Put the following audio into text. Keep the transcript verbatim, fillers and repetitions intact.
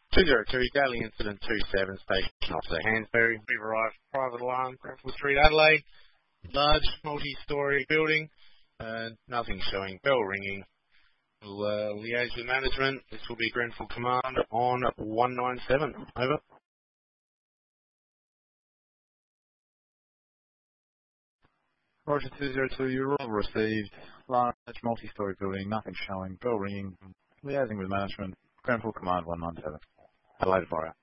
two zero two, daily incident two seven, station officer Hansberry. We've arrived private alarm, Grenfell Street, Adelaide. Large multi-storey building, uh, nothing showing, bell ringing. We'll uh, liaise with management. This will be Grenfell Command on one nine seven. Over. Roger two zero two, you're all received. Large multi-storey building, nothing showing, bell ringing. Liaising with management. Grenfell Command one nine seven. Adelaide Fire.